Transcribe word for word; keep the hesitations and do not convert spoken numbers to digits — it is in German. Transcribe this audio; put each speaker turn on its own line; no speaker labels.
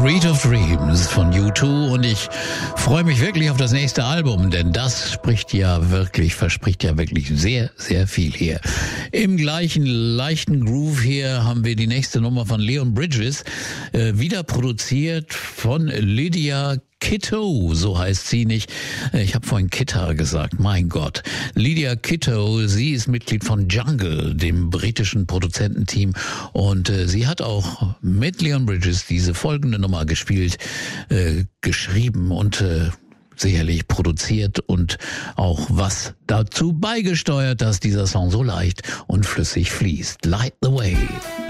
Street of Dreams von U zwei und ich freue mich wirklich auf das nächste Album, denn das spricht ja wirklich, verspricht ja wirklich sehr, sehr viel hier. Im gleichen leichten Groove hier haben wir die nächste Nummer von Leon Bridges, äh, wieder produziert von Lydia Kitto, so heißt sie nicht. Ich habe vorhin Kitta gesagt, mein Gott. Lydia Kitto, sie ist Mitglied von Jungle, dem britischen Produzententeam, und äh, sie hat auch mit Leon Bridges diese folgende Nummer gespielt, äh, geschrieben und äh, sicherlich produziert und auch was dazu beigesteuert, dass dieser Song so leicht und flüssig fließt. Light the Way.